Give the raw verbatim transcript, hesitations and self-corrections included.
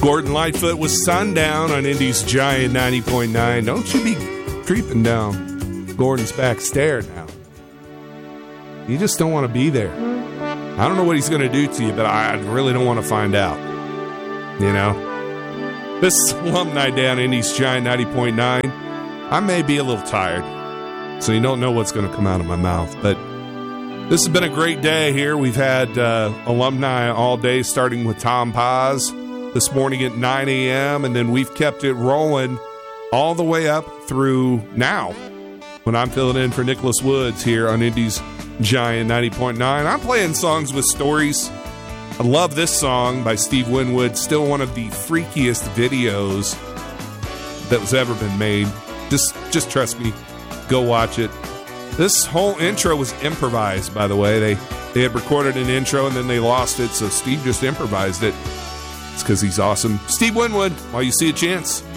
Gordon Lightfoot with Sundown on Indy's Giant ninety point nine. Don't you be creeping down Gordon's back stair now. You just don't want to be there. I don't know what he's going to do to you, but I really don't want to find out. You know? This is Alumni Day on Indy's Giant ninety point nine. I may be a little tired, so you don't know what's going to come out of my mouth, but this has been a great day here. We've had uh, alumni all day, starting with Tom Paz this morning at nine a.m., and then we've kept it rolling all the way up through now when I'm filling in for Nicholas Woods here on Indy's Giant ninety point nine. I'm playing songs with stories. I love this song by Steve Winwood, still one of the freakiest videos that was ever been made. Just, just trust me, go watch it. This whole intro was improvised, by the way. They they had recorded an intro and then they lost it, so Steve just improvised it. It's because he's awesome. Steve Winwood, while you see a chance.